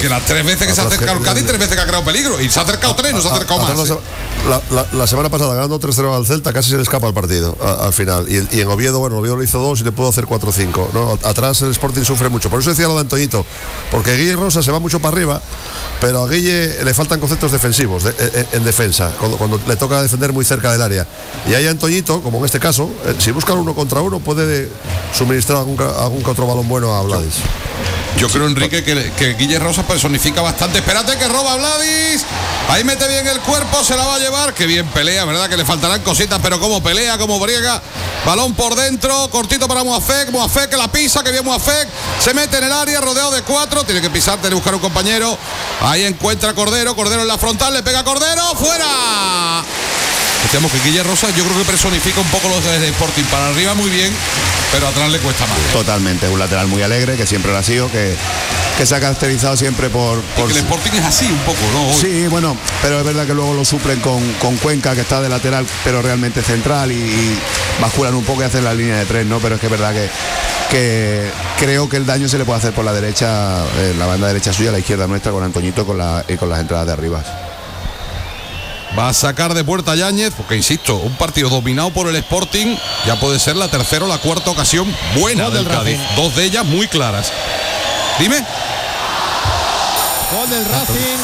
porque las 3 veces que se ha acercado el Cádiz, 3 veces que ha creado peligro. Y se ha acercado 3, no se ha acercado más. La semana pasada, ganando 3-0 al Celta, casi se le escapa el partido al final. Y en Oviedo, bueno, Oviedo lo hizo 2 y le pudo hacer 4-5, ¿no? Atrás el Sporting sufre mucho. Por eso decía lo de Antoñito, porque Guille Rosa se va mucho para arriba, pero a Guille le faltan conceptos defensivos en defensa, cuando le toca defender muy cerca del área. Y ahí Antoñito, como en este caso, si buscan 1 contra 1, puede suministrar algún que otro balón bueno a Vladis. Yo creo, Enrique, que Guille Rosa personifica bastante. Espérate que roba Vladis. Ahí mete bien el cuerpo, se la va a llevar. Qué bien pelea, ¿verdad? Que le faltarán cositas, pero cómo pelea, cómo briega. Balón por dentro, cortito para Moafek. Moafek que la pisa, que bien Moafek. Se mete en el área, rodeado de 4. Tiene que pisar, tiene que buscar un compañero. Ahí encuentra a Cordero. Cordero en la frontal, le pega a Cordero. ¡Fuera! Decíamos que Guille Rosa yo creo que personifica un poco los de Sporting. Para arriba muy bien, pero atrás le cuesta más. Totalmente, un lateral muy alegre, que siempre lo ha sido, que se ha caracterizado siempre por... Que el Sporting es así un poco, ¿no? Hoy. Sí, bueno, pero es verdad que luego lo suplen con Cuenca, que está de lateral, pero realmente central, y basculan un poco y hacen la línea de 3, ¿no? Pero es que es verdad que creo que el daño se le puede hacer por la derecha, la banda derecha suya, la izquierda nuestra, con Antoñito y con las entradas de arriba. Va a sacar de puerta a Yáñez, porque insisto, un partido dominado por el Sporting, ya puede ser la tercera o la cuarta ocasión buena del Cádiz. 2 de ellas muy claras. Dime. Gol del Racing,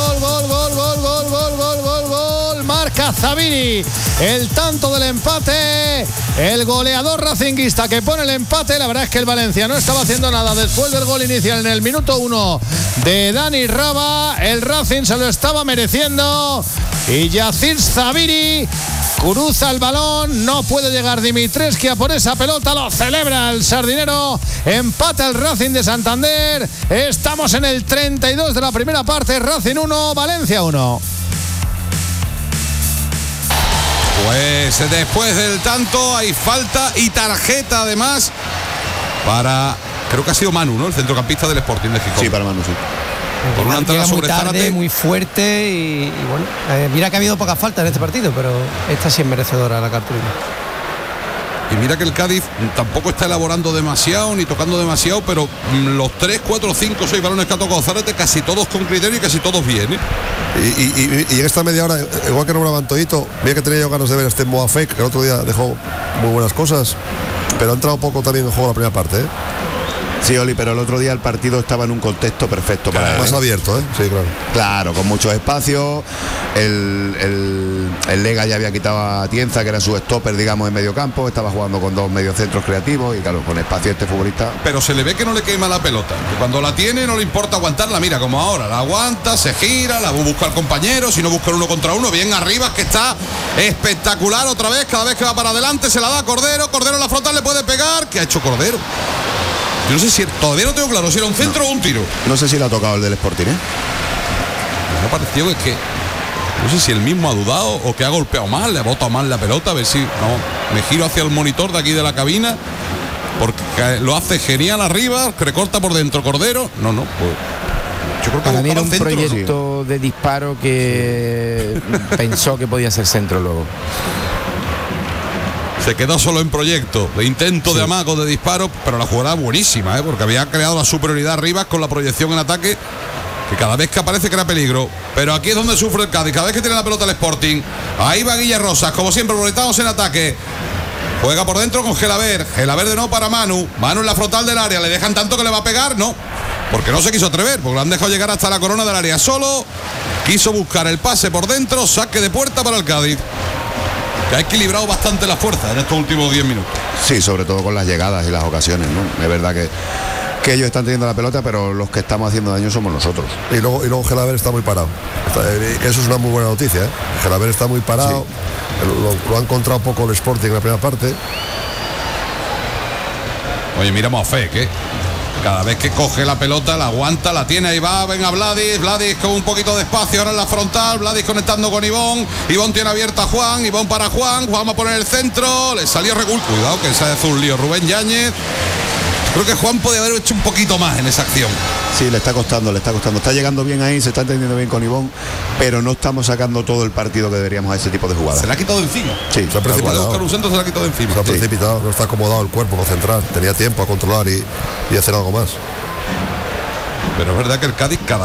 gol, marca Zabiri, el tanto del empate, el goleador racinguista que pone el empate. La verdad es que el Valencia no estaba haciendo nada después del gol inicial en el minuto 1 de Dani Raba. El Racing se lo estaba mereciendo y Yacir Zabiri cruza el balón, no puede llegar Dimitrescu a por esa pelota, lo celebra el sardinero, empata el Racing de Santander. Estamos en el 32 de la primera parte, Racing 1, Valencia 1. Pues después del tanto hay falta y tarjeta además para, creo que ha sido Manu, ¿no? El centrocampista del Sporting de Gijón. Sí, para Manu, sí. Por una entrada muy sobre tarde, Zárate. muy fuerte y bueno, mira que ha habido pocas faltas en este partido, pero esta sí es merecedora la cartulina. Y mira que el Cádiz tampoco está elaborando demasiado ni tocando demasiado, pero los 3, 4, 5, 6 balones que ha tocado Zárate, casi todos con criterio y casi todos bien, ¿eh? Y en esta media hora, igual que nombraba Antoñito, mira que tenía yo ganas de ver a este Moafek, que el otro día dejó muy buenas cosas, pero ha entrado poco también en juego la primera parte, ¿eh? Sí, Oli, pero el otro día el partido estaba en un contexto perfecto para él. Más abierto, ¿eh? Sí, claro. Claro, con muchos espacios. El Lega ya había quitado a Tienza, que era su stopper, digamos, en medio campo. Estaba jugando con 2 mediocentros creativos y, claro, con espacio este futbolista. Pero se le ve que no le quema la pelota. Que cuando la tiene no le importa aguantarla. Mira, como ahora, la aguanta, se gira, la busca al compañero. Si no busca 1 contra 1, bien arriba, que está espectacular otra vez. Cada vez que va para adelante se la da a Cordero. Cordero en la frontal le puede pegar. ¿Qué ha hecho Cordero? Yo no sé si, todavía no tengo claro si era un centro o un tiro. No sé si le ha tocado el del Sporting, ¿eh? Me ha parecido que no sé si él mismo ha dudado o que ha golpeado mal, le ha botado mal la pelota. A ver si, no, me giro hacia el monitor de aquí de la cabina, porque lo hace genial arriba, recorta por dentro Cordero. No, pues yo creo que para mí era un centro, proyecto de disparo que pensó que podía ser centro luego. Se quedó solo en proyecto, de intento de amago, de disparo, pero la jugada buenísima, porque había creado la superioridad arriba con la proyección en ataque, que cada vez que aparece crea peligro. Pero aquí es donde sufre el Cádiz, cada vez que tiene la pelota el Sporting. Ahí va Guille Rosas, como siempre, proyectados en ataque. Juega por dentro con Gelaber de nuevo para Manu en la frontal del área, le dejan tanto que le va a pegar, no, porque no se quiso atrever, porque lo han dejado llegar hasta la corona del área solo. Quiso buscar el pase por dentro, saque de puerta para el Cádiz, que ha equilibrado bastante la fuerza en estos últimos 10 minutos. Sí, sobre todo con las llegadas y las ocasiones, ¿no? Es verdad que ellos están teniendo la pelota, pero los que estamos haciendo daño somos nosotros. Y luego Gelaber está muy parado. Eso es una muy buena noticia, ¿eh? Gelaber está muy parado. Sí. Lo ha encontrado poco el Sporting en la primera parte. Oye, mira Moafek, ¿eh? Cada vez que coge la pelota, la aguanta, la tiene, ahí va, venga Vladis con un poquito de espacio ahora en la frontal, Vladis conectando con Ivón tiene abierta a Juan, Ivón para Juan va a poner el centro, le salió cuidado que se hace un lío Rubén Yáñez. Creo que Juan puede haber hecho un poquito más en esa acción. Sí, le está costando, está llegando bien ahí, se está entendiendo bien con Ivón, pero no estamos sacando todo el partido que deberíamos a ese tipo de jugadas. Se le ha quitado de encima. Sí, se ha precipitado. Buscar un centro, se le ha quitado de encima. Se ha precipitado, no está acomodado el cuerpo para centrar, tenía tiempo a controlar y hacer algo más. Pero es verdad que el Cádiz cada